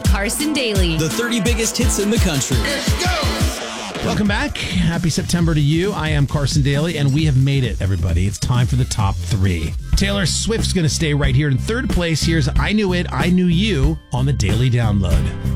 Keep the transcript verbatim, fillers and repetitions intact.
Carson Daly. The thirty biggest hits in the country. Let's go! Welcome back. Happy September to you. I am Carson Daly, and we have made it, everybody. It's time for the top three. Taylor Swift's going to stay right here in third place. Here's I Knew It, I Knew You on the Daily Download.